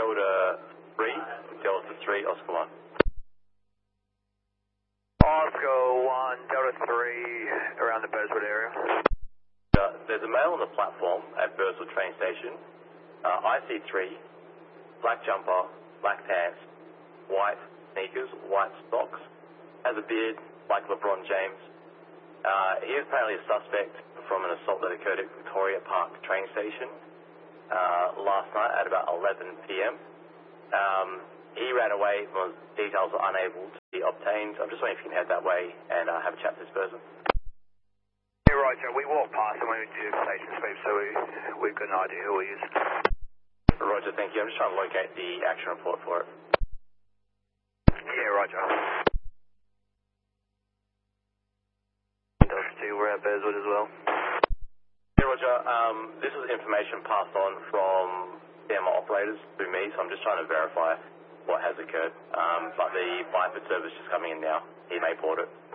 Delta 3, Delta 3, Oscar 1. Oscar 1, Delta 3, around the Burswood area. There's a male on the platform at Burswood train station. IC3, black jumper, black pants, white sneakers, white socks, has a beard like LeBron James. He is apparently a suspect from an assault that occurred at Victoria Park train station last night at about 11 p.m. He ran away, when details were unable to be obtained. I'm just wondering if you can head that way and have a chat with this person. Yeah, right, Joe. We walked past him when we did station sweep, so we've got an idea who he is. Roger, thank you. I'm just trying to locate the action report for it. Yeah, Roger. Delta 2, we're at Burswood as well. Yeah, Roger. This was information passed on from CMR operators through me, so I'm just trying to verify what has occurred. But the Biford service is coming in now. He may port it.